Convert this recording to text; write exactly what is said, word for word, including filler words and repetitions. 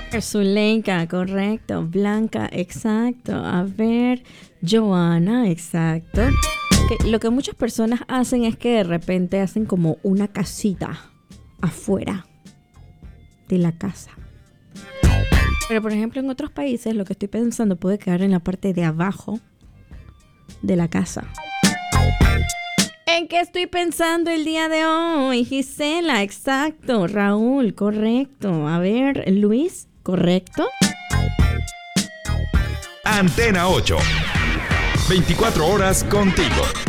Zuleika, correcto. Blanca, exacto. A ver, Joana, exacto. Que lo que muchas personas hacen es que de repente hacen como una casita afuera de la casa. Pero por ejemplo en otros países lo que estoy pensando puede quedar en la parte de abajo de la casa. ¿En qué estoy pensando el día de hoy? Gisela, exacto. Raúl, correcto. A ver, Luis, correcto. Antena ocho. veinticuatro horas contigo.